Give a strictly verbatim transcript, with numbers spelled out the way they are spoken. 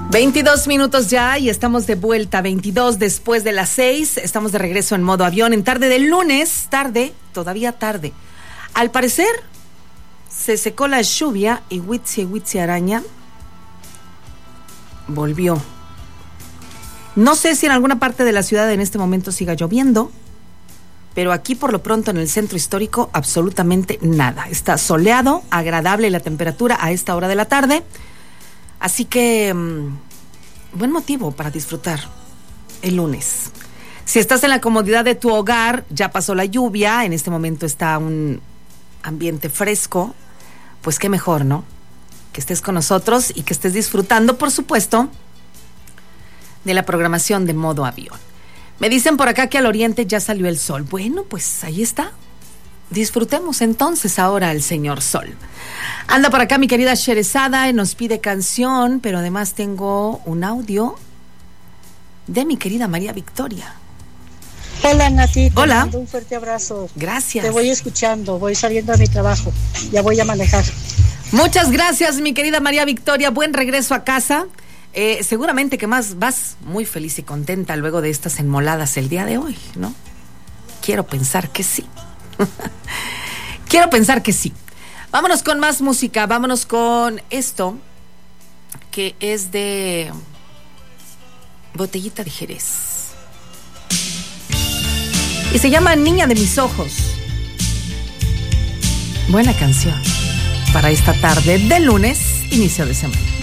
veintidós minutos ya y estamos de vuelta, veintidós después de las seis, estamos de regreso en modo avión en tarde del lunes, tarde, todavía tarde. Al parecer, se secó la lluvia y Witsi Witsi Araña volvió. No sé si en alguna parte de la ciudad en este momento siga lloviendo, pero aquí por lo pronto en el centro histórico absolutamente nada. Está soleado, agradable la temperatura a esta hora de la tarde, así que mmm, buen motivo para disfrutar el lunes. Si estás en la comodidad de tu hogar, ya pasó la lluvia, en este momento está un ambiente fresco, pues qué mejor, ¿no? Que estés con nosotros y que estés disfrutando, por supuesto, de la programación de modo avión. Me dicen por acá que al oriente ya salió el sol. Bueno, pues ahí está. Disfrutemos entonces ahora al señor sol. Anda por acá mi querida Sherezada, nos pide canción, pero además tengo un audio de mi querida María Victoria. Hola Nati, te Hola. mando un fuerte abrazo. Gracias. Te voy escuchando, voy saliendo a mi trabajo, ya voy a manejar. Muchas gracias mi querida María Victoria, buen regreso a casa. Eh, seguramente que más vas muy feliz y contenta luego de estas enmoladas el día de hoy, ¿no? Quiero pensar que sí. Quiero pensar que sí. Vámonos con más música, vámonos con esto que es de Botellita de Jerez. Y se llama Niña de mis ojos. Buena canción para esta tarde de lunes, inicio de semana.